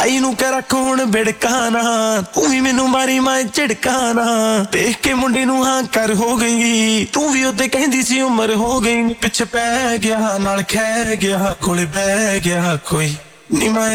ਤਾਈ ਨੂੰ ਕਹਿ ਰੱਖ ਹੁਣ ਬਿੜਕਾਣਾ, ਤੂੰ ਵੀ ਮੈਨੂੰ ਮਾਰੀ ਮੈਂ ਝਿੜਕਾਣਾ। ਦੇਖ ਕੇ ਮੁੰਡੇ ਨੂੰ ਹਾਂ ਕਰ ਹੋ ਗਈ, ਤੂੰ ਵੀ ਉਹਦੇ ਕਹਿੰਦੀ ਸੀ ਉਮਰ ਹੋ ਗਈ। ਪਿੱਛੇ ਪੈ ਗਿਆ ਨਾਲ ਖਹਿ ਗਿਆ, ਕੋਲੇ ਬਹਿ ਗਿਆ ਕੋਈ ਨੀ ਮੈਂ